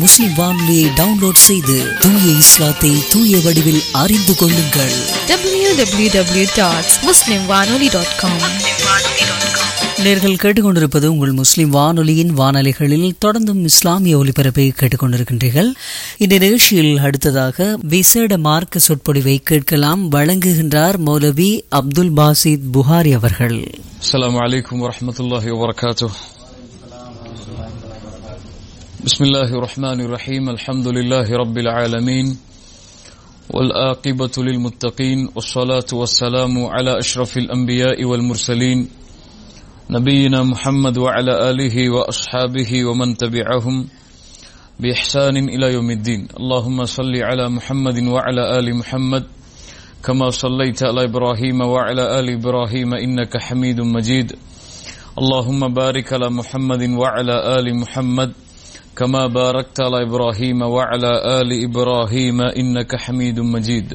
முஸ்லிம் வானொலியை டவுன்லோட் செய்து தூய இஸ்லாத்தை தூய வடிவில் அறிந்து கொள்ளுங்கள். www.muslimwanoli.com. நேர்கள் கேட்டுக்கொண்டிருப்பது உங்கள் முஸ்லிம் வானொலியின் வானொலிகளில் தொடர்ந்தும் இஸ்லாமிய ஒலிபரப்பை கேட்டுக்கொண்டிருக்கின்றீர்கள். இந்த நிகழ்ச்சியில் அடுத்ததாக விசேட மார்க்க சொற்பொழிவை கேட்கலாம். வழங்குகின்றார் மௌலவி அப்துல் பாசித் புகாரி அவர்கள். அஸ்ஸலாமு அலைக்கும் வரஹ்மத்துல்லாஹி வபரகாத்துஹ். பிஸ்மில்லாஹிர் ரஹ்மானிர் ரஹீம். அல்ஹம்துலில்லாஹி ரப்பில் ஆலமீன். والآقبة للمتقين والصلاة والسلام على أشرف الأنبياء والمرسلين نبينا محمد وعلى آله وأصحابه ومن تبعهم بإحسان إلى يوم الدين. اللهم صل على محمد وعلى آل محمد كما صليت على إبراهيم وعلى آل إبراهيم إنك حميد مجيد. اللهم بارك على محمد وعلى آل محمد كما باركت على إبراهيم وعلى آل إبراهيم إنك حميد مجيد.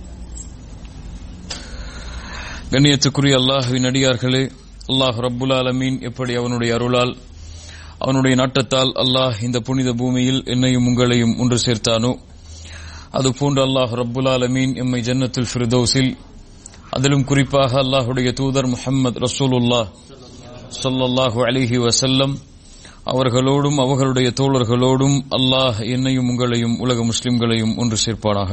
கண்ணியத்துக்குரிய அல்லாஹ்வின் அடியார்களே, அல்லாஹ் ரப்புல் ஆலமீன் எப்படி அவனுடைய அருளால் அவனுடைய நாட்டத்தால் அல்லாஹ் இந்த புனித பூமியில் என்னையும் உங்களையும் ஒன்று சேர்த்தானோ, அதுபோன்று அல்லாஹ் ரப்புல் ஆலமீன் எம்மை ஜன்னத்துல் ஃபிர்தௌஸில், அதிலும் குறிப்பாக அல்லாஹுடைய தூதர் முஹம்மது ரசூலுல்லாஹ் ஸல்லல்லாஹு அலைஹி வஸல்லம் அவர்களோடும் அவர்களுடைய தோழர்களோடும் அல்லாஹ் என்னையும் உங்களையும் உலக முஸ்லிம்களையும் ஒன்று சேர்ப்பானாக.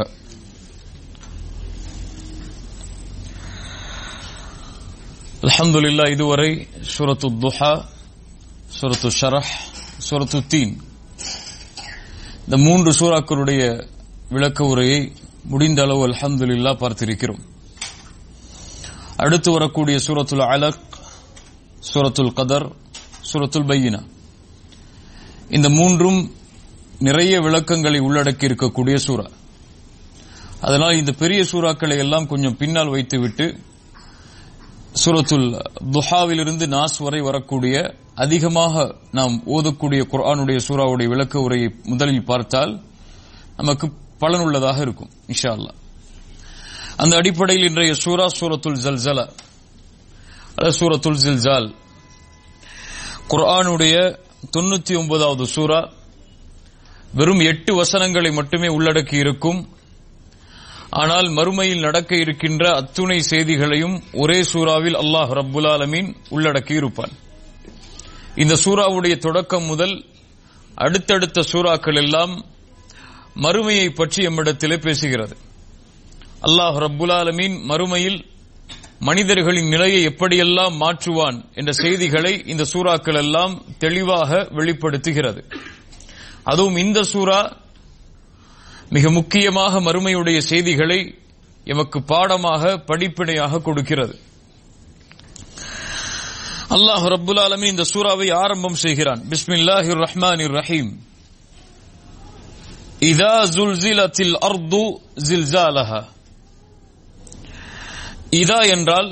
அல்ஹம்துலில்லாஹ், இதுவரை சூரத்து துஹா, சூரத்து ஷரஹ், சூரத்து தீன், இந்த 3 சூறாக்களுடைய விளக்க உரையை முடிந்த அளவு அல்ஹம்துலில்லாஹ் பார்த்திருக்கிறோம். அடுத்து வரக்கூடிய சூரத்துல் அலக், சூரத்துல் கதர், சூரத்துல் பையினா, இந்த 3ம் நிறைய விளக்கங்களை உள்ளடக்கி இருக்கக்கூடிய சூரா. அதனால் இந்த பெரிய சூறாக்களை எல்லாம் கொஞ்சம் பின்னால் வைத்துவிட்டு சூரத்துல் துஹாவிலிருந்து நாஸ் வரை வரக்கூடிய அதிகமாக நாம் ஓதக்கூடிய குர்ஆனுடைய சூறாவுடைய விளக்க உரையை முதலில் பார்த்தால் நமக்கு பலனுள்ளதாக இருக்கும் இன்ஷா அல்லாஹ். அந்த அடிப்படையில் இன்றைய சூரா சூரத்துல் ஜல்சலா, சூரத்துல் ஜில்சால், குர்ஆனுடைய 99வது சூரா. வெறும் 8 வசனங்களை மட்டுமே உள்ளடக்கி இருக்கும். ஆனால் மறுமையில் நடக்க இருக்கின்ற அத்துணை செய்திகளையும் ஒரே சூறாவில் அல்லாஹ் ரப்புல் ஆலமீன் உள்ளடக்கி இருப்பான். இந்த சூறாவுடைய தொடக்கம் முதல் அடுத்தடுத்த சூறாக்கள் எல்லாம் மறுமையை பற்றி எம்மிடத்திலே பேசுகிறது. அல்லாஹ் ரப்புல் ஆலமீன் மறுமையில் மனிதர்களின் நிலையை எப்படியெல்லாம் மாற்றுவான் என்ற செய்திகளை இந்த சூறாக்கள் எல்லாம் தெளிவாக வெளிப்படுத்துகிறது. அதுவும் இந்த சூரா மிக முக்கியமாக மறுமையுடைய செய்திகளை எமக்கு பாடமாக படிப்பினையாக கொடுக்கிறது. அல்லாஹ் ரப்புல் ஆலமீன் இந்த சூராவை ஆரம்பம் செய்கிறான். பிஸ்மில்லாஹிர் ரஹ்மானிர் ரஹீம். இதா ஸுல்ஸிலத்தில் அர்து ஸில்ஸாலஹா. இதா என்றால்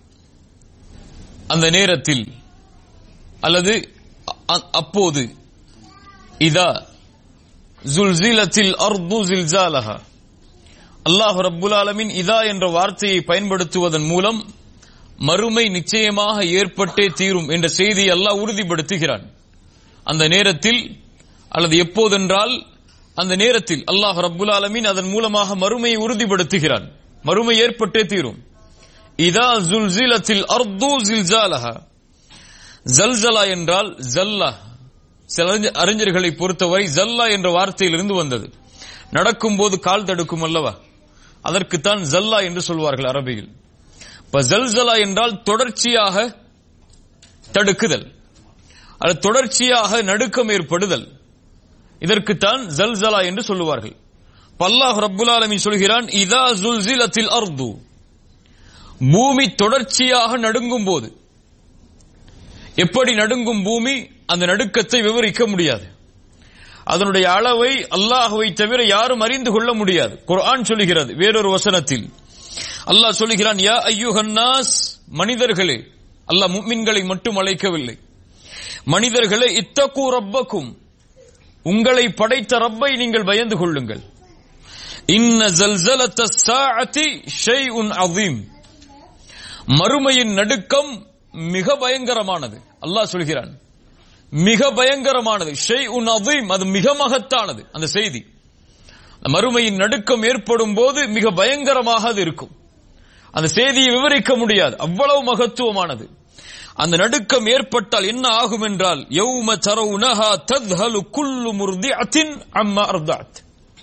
அந்த நேரத்தில் அல்லது அப்போது. இதா ஸுல்ஸிலத்தில் அர்து ஸில்ஸாலஹா. அல்லாஹ் ரப்புல் ஆலமீன் இதா என்ற வார்த்தையை பயன்படுத்துவதன் மூலம் மறுமை நிச்சயமாக ஏற்பட்டே தீரும் என்ற செய்தியை அல்லாஹ் உறுதிப்படுத்துகிறான். அந்த நேரத்தில் அல்லது எப்போதென்றால் அந்த நேரத்தில் அல்லாஹ் ரப்புல் ஆலமீன் அதன் மூலமாக மறுமையை உறுதிப்படுத்துகிறான். மறுமை ஏற்பட்டே தீரும். இதா ஸுல்ஸிலத்தில் அர்து ஸில்ஸாலஹா. ஜல்சலா என்றால் ஜல்லா. சில அறிஞர்களை பொறுத்தவரை ஜல்லா என்ற வார்த்தையிலிருந்து வந்தது. நடக்கும்போது கால் தடுக்கும் அல்லவா, அதற்குத்தான் ஜல்லா என்று சொல்வார்கள் அரபியில். ஜல்சலா என்றால் தொடர்ச்சியாக தடுக்குதல், அது தொடர்ச்சியாக நடுக்கம் ஏற்படுதல், இதற்குத்தான் ஜல்சலா என்று சொல்லுவார்கள். அல்லாஹ் ரப்புல் ஆலமீன் சொல்கிறான், இதா ஸுல்ஸிலத்தில் அர்து. பூமி தொடர்ச்சியாக நடுங்கும் போது. எப்படி நடுங்கும் பூமி, அந்த நடுக்கத்தை விவரிக்க முடியாது. அதனுடைய அளவை அல்லாஹ்வை தவிர யாரும் அறிந்து கொள்ள முடியாது. குர்ஆன் சொல்கிறது வேறொரு வசனத்தில். அல்லாஹ் சொல்கிறான், யா அய்யுஹன் நாஸ், மனிதர்களே. அல்லாஹ் முஃமின்களை மட்டும் அழைக்கவில்லை. மனிதர்களே, இத்தகு ரப்பக்கும், உங்களை படைத்த ரப்பை நீங்கள் பயந்து கொள்ளுங்கள். இன்ன ஸல்ஸலத்தஸ் ஸாஅத்தி ஷைஉன் அஸீம். மறுமையின் நடுக்கம் மிக பயங்கரமானது. அல்லாஹ் சொல்கிறான், மிக பயங்கரமானது. ஷைஉன் அதீம், அது மிக மகத்தானது. அந்த செய்தி மறுமையின் நடுக்கம் ஏற்படும் போது மிக பயங்கரமாக அது இருக்கும். அந்த செய்தியை விவரிக்க முடியாது, அவ்வளவு மகத்துவமானது. அந்த நடுக்கம் ஏற்பட்டால் என்ன ஆகும் என்றால், யௌம தரவுனஹா தத்ஹலு குல்லு முர்திஅத்தின் அம்மா அர்தஅத்.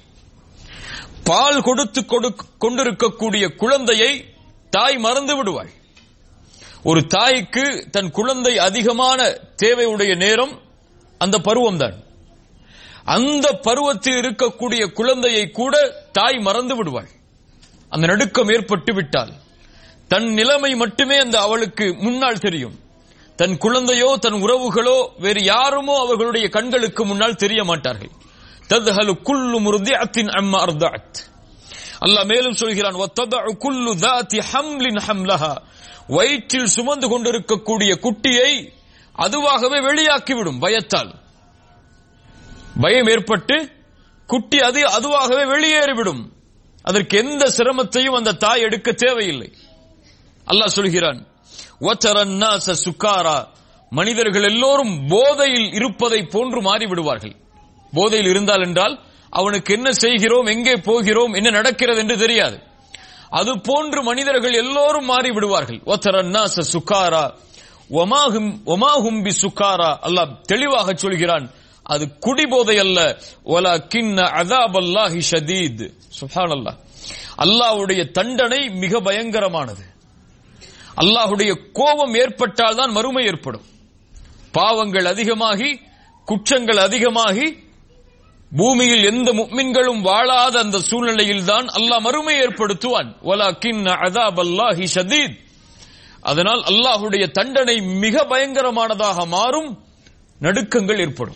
பால் கொடுத்து கொண்டிருக்கக்கூடிய குழந்தையை தாய் மறந்து விடுவாள். ஒரு தாய்க்கு தன் குழந்தை அதிகமான தேவையுடைய நேரம் அந்த பருவம்தான். அந்த பருவத்தில் இருக்கக்கூடிய குழந்தையை கூட தாய் மறந்து விடுவாள். அந்த நடுக்கம் ஏற்பட்டு விட்டால் தன் நிலைமை மட்டுமே அந்த அவளுக்கு முன்னால் தெரியும். தன் குழந்தையோ தன் உறவுகளோ வேறு யாருமோ அவர்களுடைய கண்களுக்கு முன்னால் தெரிய மாட்டார்கள். தத்ஹலு குல்லு முர்திஅத்தின் அம்மா அர்தஅத். அல்லாஹ் மேலும் சொல்கிறான், வத்ததஉ குல்லு ذات حمل حملها. வயிற்றில் சுமந்து கொண்டிருக்கக்கூடிய குட்டியை அதுவாகவே வெளியாக்கிவிடும். பயத்தால் பயம் ஏற்பட்டு குட்டி அதுவாகவே வெளியேறிவிடும். அதற்கு எந்த சிரமத்தையும் அந்த தாய் எடுக்க தேவையில்லை. அல்லாஹ் சொல்கிறான், வதரன்னாஸ சுகாரா. மனிதர்கள் எல்லோரும் போதையில் இருப்பதை போன்று மாறிவிடுவார்கள். போதையில் இருந்தால் என்றால் அவனுக்கு என்ன செய்கிறோம், எங்கே போகிறோம், என்ன நடக்கிறது என்று தெரியாது. அது போன்று மனிதர்கள் எல்லோரும் மாறிவிடுவார்கள். வதரன்னாஸ சுகாரா வமாஹும் பிசுகாரா. அல்லாஹ் தெளிவாக சொல்கிறான், அது குடிபோதை அல்ல. வலக்கின்ன அஸாபல்லாஹி ஷதீத். சுப்ஹானல்லாஹ். அல்லாஹ்வுடைய தண்டனை மிக பயங்கரமானது. அல்லாஹ்வுடைய கோபம் ஏற்பட்டால் தான் மறுமை ஏற்படும். பாவங்கள் அதிகமாகி குற்றங்கள் அதிகமாகி பூமியில் எந்த முஃமின்களும் வாழாத அந்த சூழ்நிலையில் தான் அல்லாஹ் மறுமை ஏற்படுத்துவான். வலக்கின்ன அஸாபல்லாஹி ஷதீத். அதனால் அல்லாஹ்வுடைய தண்டனை மிக பயங்கரமானதாக மாறும். நடுக்கங்கள் ஏற்படும்.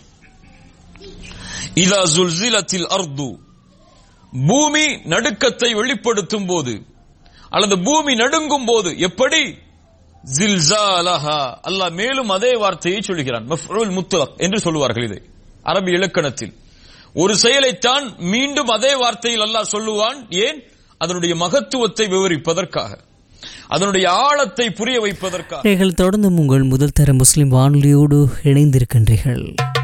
இதா ஸுல்ஸிலத்தில் அர்து. பூமி நடுக்கத்தை வெளிப்படுத்தும் போது அல்லது பூமி நடுங்கும் போது எப்படி? ஜில்ஸாலஹா. அல்லாஹ் மேலும் அதே வார்த்தையை சொல்கிறான். மஃஊல் முத்லக் என்று சொல்வார்கள் இதை அரபி இலக்கணத்தில். ஒரு செயலைத்தான் மீண்டும் அதே வார்த்தையில் அல்லாஹ் சொல்லுவான். ஏன்? அதனுடைய மகத்துவத்தை விவரிப்பதற்காக, அதனுடைய ஆழத்தை புரிய வைப்பதற்காக. தொடர்ந்து உங்கள் முதல் தர முஸ்லிம் வானொலியோடு இணைந்திருக்கின்றீர்கள்.